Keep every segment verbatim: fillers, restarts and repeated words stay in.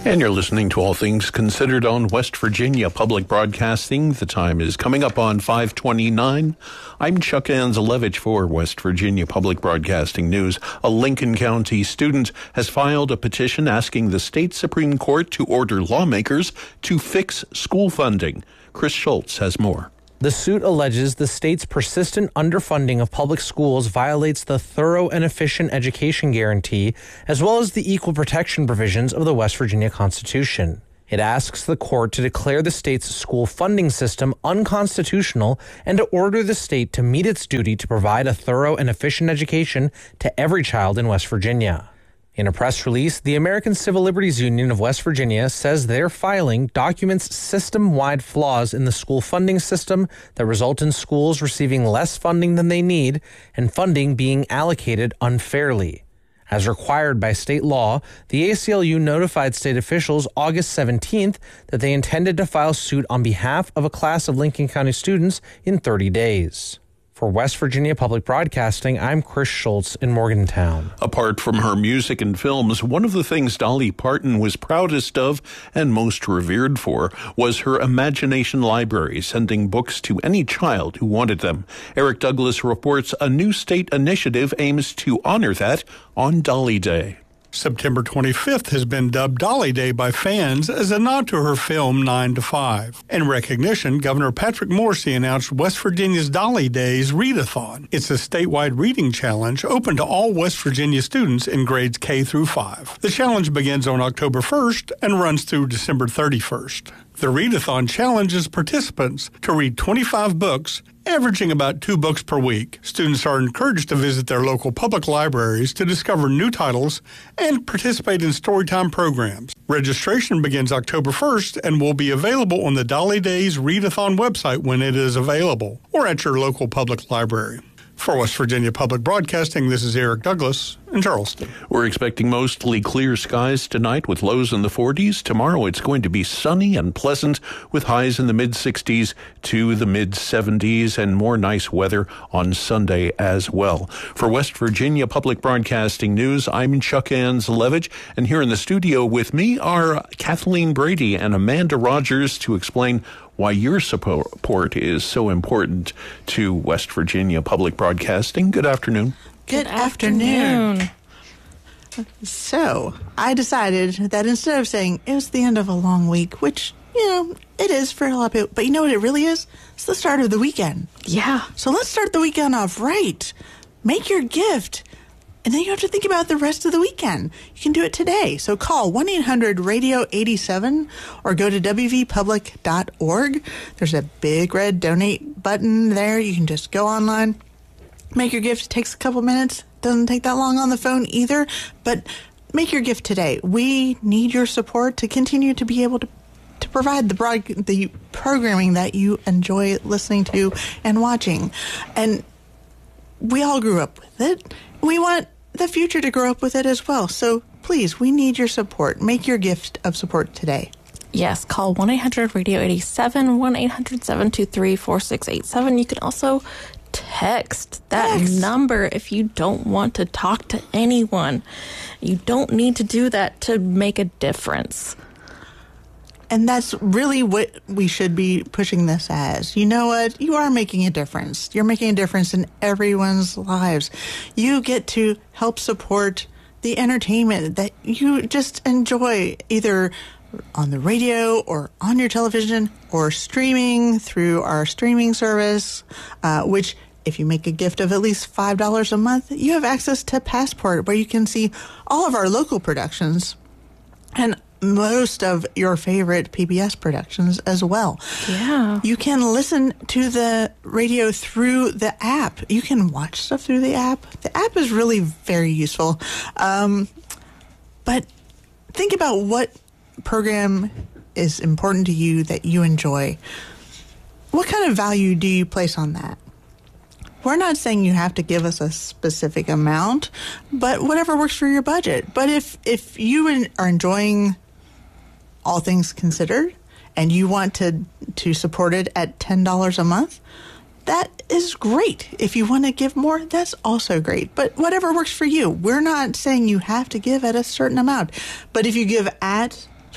And you're listening to All Things Considered on West Virginia Public Broadcasting. The time is coming up on five twenty-nine. I'm Chuck Anzelevich for West Virginia Public Broadcasting News. A Lincoln County student has filed a petition asking the state Supreme Court to order lawmakers to fix school funding. Chris Schultz has more. The suit alleges the state's persistent underfunding of public schools violates the thorough and efficient education guarantee, as well as the equal protection provisions of the West Virginia Constitution. It asks the court to declare the state's school funding system unconstitutional and to order the state to meet its duty to provide a thorough and efficient education to every child in West Virginia. In a press release, the American Civil Liberties Union of West Virginia says their filing documents system-wide flaws in the school funding system that result in schools receiving less funding than they need and funding being allocated unfairly. As required by state law, the A C L U notified state officials August seventeenth that they intended to file suit on behalf of a class of Lincoln County students in thirty days. For West Virginia Public Broadcasting, I'm Chris Schultz in Morgantown. Apart from her music and films, one of the things Dolly Parton was proudest of and most revered for was her imagination library, sending books to any child who wanted them. Eric Douglas reports a new state initiative aims to honor that on Dolly Day. September twenty-fifth has been dubbed Dolly Day by fans as a nod to her film nine to five. In recognition, Governor Patrick Morrisey announced West Virginia's Dolly Days Readathon. It's a statewide reading challenge open to all West Virginia students in grades K through five. The challenge begins on October first and runs through December thirty-first. The Readathon challenges participants to read twenty-five books, averaging about two books per week. Students are encouraged to visit their local public libraries to discover new titles and participate in storytime programs. Registration begins October first and will be available on the Dolly Days Readathon website when it is available, or at your local public library. For West Virginia Public Broadcasting, this is Eric Douglas in Charleston. We're expecting mostly clear skies tonight with lows in the forties. Tomorrow it's going to be sunny and pleasant with highs in the mid-sixties to the mid-seventies and more nice weather on Sunday as well. For West Virginia Public Broadcasting News, I'm Chuck Anzelevich, and here in the studio with me are Kathleen Brady and Amanda Rogers to explain why your support is so important to West Virginia Public Broadcasting. Good afternoon. Good, Good afternoon. afternoon. So, I decided that instead of saying it was the end of a long week, which, you know, it is for a lot of people, but you know what it really is? It's the start of the weekend. Yeah. So let's start the weekend off right. Make your gift. And then you have to think about the rest of the weekend. You can do it today. So call one eight hundred radio eighty-seven or go to w v public dot org. There's a big red donate button there. You can just go online, make your gift. It takes a couple minutes. Doesn't take that long on the phone either. But make your gift today. We need your support to continue to be able to to provide the broad, the programming that you enjoy listening to and watching. And we all grew up with it. We want the future to grow up with it as well. So please, we need your support. Make your gift of support today. Yes, call one eight hundred radio eighty-seven, one eight hundred seven two three four six eight seven. You can also text that text. number if you don't want to talk to anyone. You don't need to do that to make a difference. And that's really what we should be pushing this as. You know what? You are making a difference. You're making a difference in everyone's lives. You get to help support the entertainment that you just enjoy, either on the radio or on your television or streaming through our streaming service, uh, which if you make a gift of at least five dollars a month, you have access to Passport, where you can see all of our local productions and most of your favorite P B S productions as well. Yeah. You can listen to the radio through the app. You can watch stuff through the app. The app is really very useful. Um, but think about what program is important to you that you enjoy. What kind of value do you place on that? We're not saying you have to give us a specific amount, but whatever works for your budget. But if, if you are enjoying All Things Considered and you want to to support it at ten dollars a month, that is great. If you want to give more, that's also great. But whatever works for you. We're not saying you have to give at a certain amount. But if you give at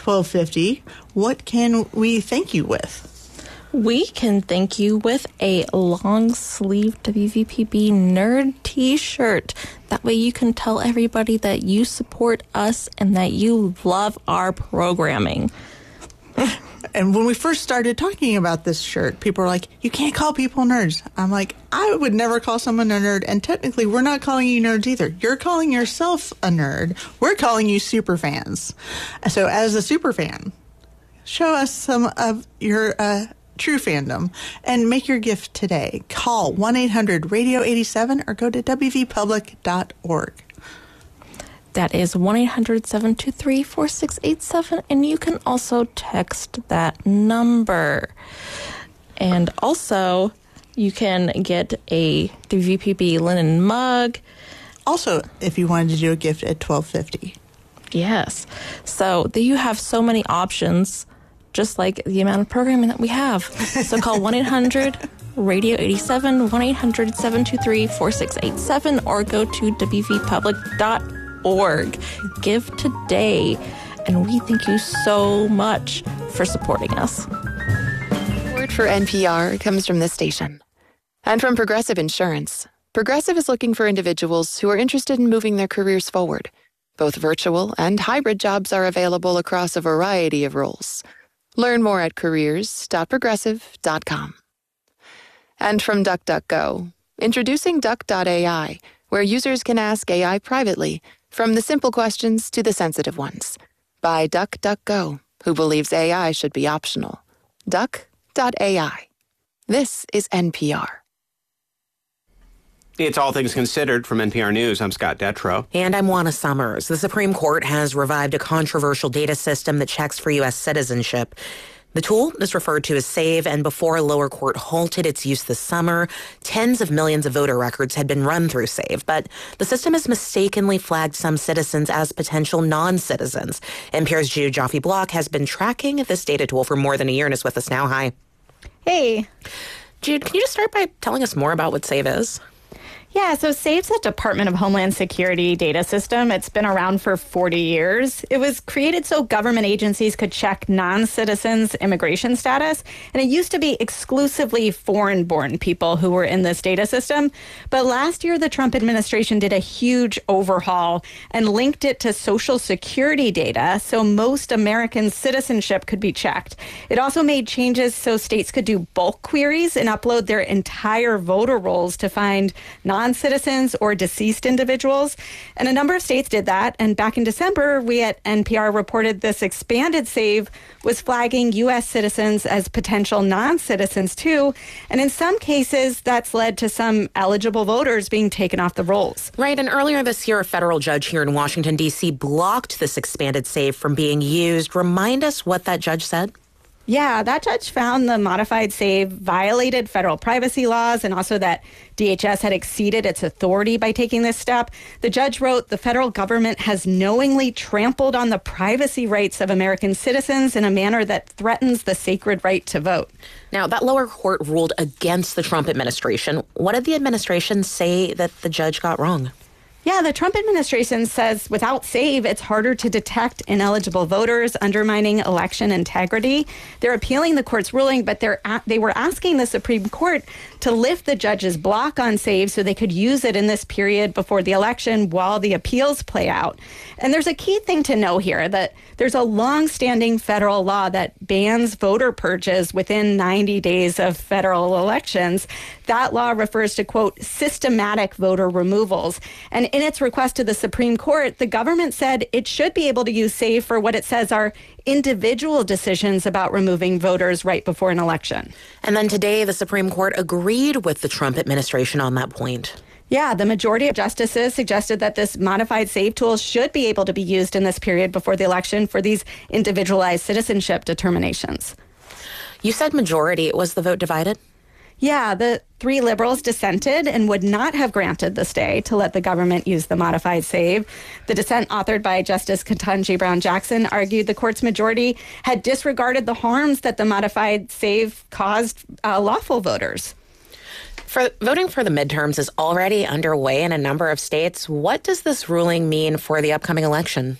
twelve fifty, what can we thank you with? We can thank you with a long-sleeve W V P B nerd t-shirt. That way you can tell everybody that you support us and that you love our programming. And when we first started talking about this shirt, people were like, you can't call people nerds. I'm like, I would never call someone a nerd. And technically, we're not calling you nerds either. You're calling yourself a nerd. We're calling you super fans. So as a super fan, show us some of your uh, true fandom and make your gift today. Call one eight hundred radio eighty-seven or go to w v public dot org. That is one eight hundred seven two three four six eight seven, and you can also text that number. And also, you can get a W V P B linen mug. Also, if you wanted to do a gift at twelve fifty. Yes. So you have so many options, just like the amount of programming that we have. So call one eight hundred radio eighty-seven, one eight hundred seven two three four six eight seven, or go to w v public dot org. Give today, and we thank you so much for supporting us. Word for N P R comes from this station. And from Progressive Insurance. Progressive is looking for individuals who are interested in moving their careers forward. Both virtual and hybrid jobs are available across a variety of roles. Learn more at careers dot progressive dot com. And from DuckDuckGo, introducing Duck dot A I, where users can ask A I privately, from the simple questions to the sensitive ones. By DuckDuckGo, who believes A I should be optional. Duck dot A I. This is N P R. It's All Things Considered from N P R News. I'm Scott Detrow. And I'm Juana Summers. The Supreme Court has revived a controversial data system that checks for U S citizenship. The tool is referred to as SAVE, and before a lower court halted its use this summer, tens of millions of voter records had been run through SAVE. But the system has mistakenly flagged some citizens as potential non-citizens. N P R's Jude Joffe Block has been tracking this data tool for more than a year and is with us now. Hi. Hey. Jude, can you just start by telling us more about what SAVE is? Yeah, so SAVE's a Department of Homeland Security data system. It's been around for forty years. It was created so government agencies could check non-citizens' immigration status, and it used to be exclusively foreign-born people who were in this data system. But last year, the Trump administration did a huge overhaul and linked it to Social Security data so most American citizenship could be checked. It also made changes so states could do bulk queries and upload their entire voter rolls to find non non-citizens or deceased individuals. And a number of states did that. And back in December, we at N P R reported this expanded SAVE was flagging U S citizens as potential non-citizens too. And in some cases, that's led to some eligible voters being taken off the rolls. Right. And earlier this year, a federal judge here in Washington, D C blocked this expanded SAVE from being used. Remind us what that judge said. Yeah, that judge found the modified SAVE violated federal privacy laws and also that D H S had exceeded its authority by taking this step. The judge wrote the federal government has knowingly trampled on the privacy rights of American citizens in a manner that threatens the sacred right to vote. Now, that lower court ruled against the Trump administration. What did the administration say that the judge got wrong? Yeah, the Trump administration says without SAVE, it's harder to detect ineligible voters, undermining election integrity. They're appealing the court's ruling, but they're a- they were asking the Supreme Court to lift the judge's block on SAVE so they could use it in this period before the election while the appeals play out. And there's a key thing to know here, that there's a long-standing federal law that bans voter purges within ninety days of federal elections. That law refers to, quote, systematic voter removals. And in its request to the Supreme Court, the government said it should be able to use SAVE for what it says are individual decisions about removing voters right before an election. And then today, the Supreme Court agreed with the Trump administration on that point. Yeah, the majority of justices suggested that this modified SAVE tool should be able to be used in this period before the election for these individualized citizenship determinations. You said majority. Was the vote divided? Yeah, the three liberals dissented and would not have granted the stay to let the government use the modified SAVE. The dissent, authored by Justice Ketanji Brown Jackson, argued the court's majority had disregarded the harms that the modified SAVE caused uh, lawful voters. For voting for the midterms is already underway in a number of states. What does this ruling mean for the upcoming election?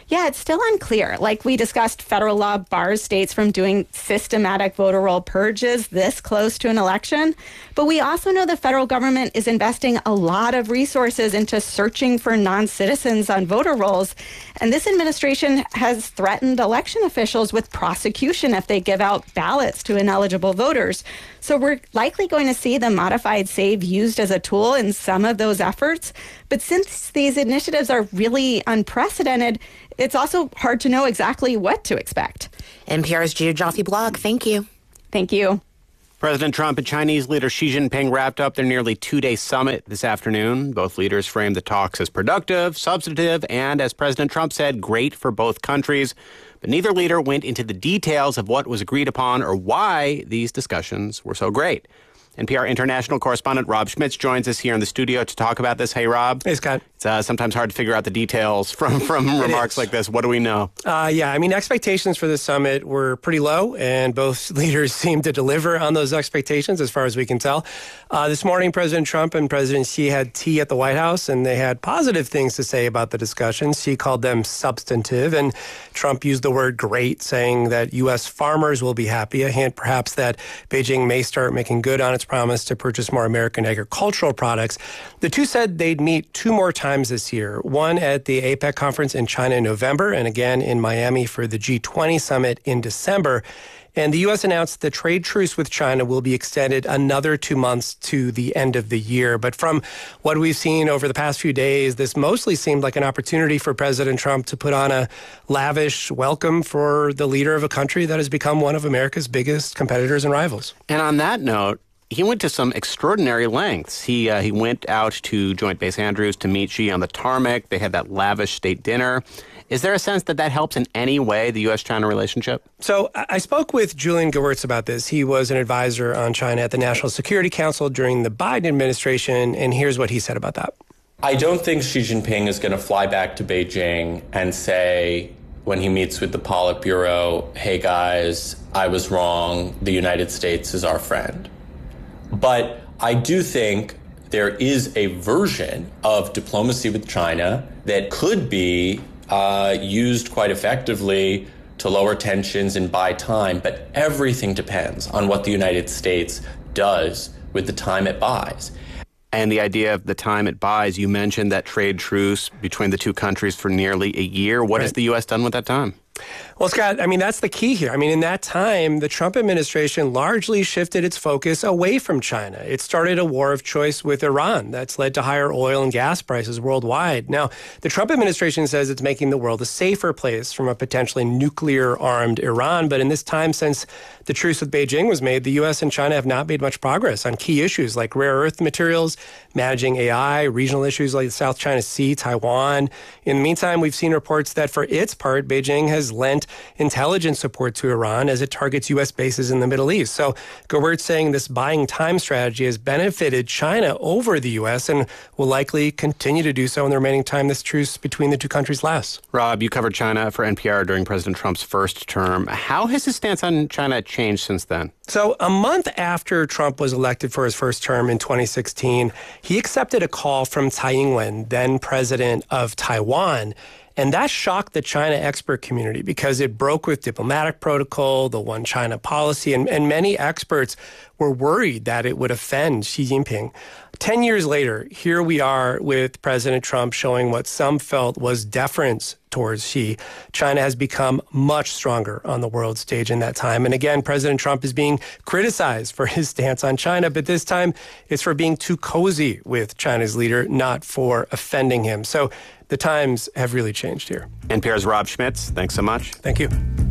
Yeah, it's still unclear. Like we discussed, federal law bars states from doing systematic voter roll purges this close to an election. But we also know the federal government is investing a lot of resources into searching for non-citizens on voter rolls. And this administration has threatened election officials with prosecution if they give out ballots to ineligible voters. So we're likely going to see the modified SAVE used as a tool in some of those efforts. But since these initiatives are really unprecedented, it's also hard to know exactly what to expect. N P R's Jude Joffe-Blog, thank you. Thank you. President Trump and Chinese leader Xi Jinping wrapped up their nearly two-day summit this afternoon. Both leaders framed the talks as productive, substantive, and, as President Trump said, great for both countries. But neither leader went into the details of what was agreed upon or why these discussions were so great. N P R international correspondent Rob Schmitz joins us here in the studio to talk about this. Hey, Rob. Hey, Scott. It's uh, sometimes hard to figure out the details from, from remarks like this. What do we know? Uh, yeah, I mean, expectations for this summit were pretty low, and both leaders seemed to deliver on those expectations as far as we can tell. Uh, this morning, President Trump and President Xi had tea at the White House, and they had positive things to say about the discussions. Xi called them substantive, and Trump used the word great, saying that U S farmers will be happy, a hint perhaps that Beijing may start making good on its promise to purchase more American agricultural products. The two said they'd meet two more times this year, one at the APEC conference in China in November and again in Miami for the G twenty summit in December. And the U S announced the trade truce with China will be extended another two months to the end of the year. But from what we've seen over the past few days, this mostly seemed like an opportunity for President Trump to put on a lavish welcome for the leader of a country that has become one of America's biggest competitors and rivals. And on that note, he went to some extraordinary lengths. He uh, he went out to Joint Base Andrews to meet Xi on the tarmac. They had that lavish state dinner. Is there a sense that that helps in any way the U S China relationship? So I spoke with Julian Gewirtz about this. He was an advisor on China at the National Security Council during the Biden administration, and here's what he said about that. I don't think Xi Jinping is going to fly back to Beijing and say, when he meets with the Politburo, hey guys, I was wrong. The United States is our friend. But I do think there is a version of diplomacy with China that could be uh, used quite effectively to lower tensions and buy time. But everything depends on what the United States does with the time it buys. And the idea of the time it buys, you mentioned that trade truce between the two countries for nearly a year. What Right. has the U S done with that time? Well, Scott, I mean, that's the key here. I mean, in that time, the Trump administration largely shifted its focus away from China. It started a war of choice with Iran that's led to higher oil and gas prices worldwide. Now, the Trump administration says it's making the world a safer place from a potentially nuclear-armed Iran. But in this time since the truce with Beijing was made, the U S and China have not made much progress on key issues like rare earth materials, managing A I, regional issues like the South China Sea, Taiwan. In the meantime, we've seen reports that for its part, Beijing has lent intelligence support to Iran as it targets U S bases in the Middle East. So Gewirtz saying this buying time strategy has benefited China over the U S and will likely continue to do so in the remaining time this truce between the two countries lasts. Rob, you covered China for N P R during President Trump's first term. How has his stance on China changed since then? So a month after Trump was elected for his first term in twenty sixteen, he accepted a call from Tsai Ing-wen, then president of Taiwan. And that shocked the China expert community because it broke with diplomatic protocol, the one China policy, and, and many experts were worried that it would offend Xi Jinping. Ten years later, here we are with President Trump showing what some felt was deference towards Xi. China has become much stronger on the world stage in that time. And again, President Trump is being criticized for his stance on China, but this time it's for being too cozy with China's leader, not for offending him. So the times have really changed here. N P R's Rob Schmitz, thanks so much. Thank you.